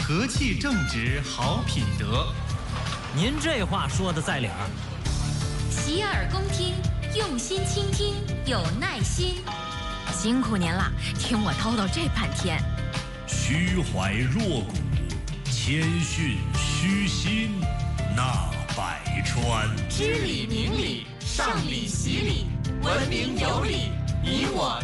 和气正直好品德。 您这话说的在理儿。 洗耳恭听，用心倾听，有耐心。辛苦您了，听我叨叨这半天。 虚怀若谷，谦逊虚心，纳百川。 知礼明礼，上礼习礼，文明有礼，你我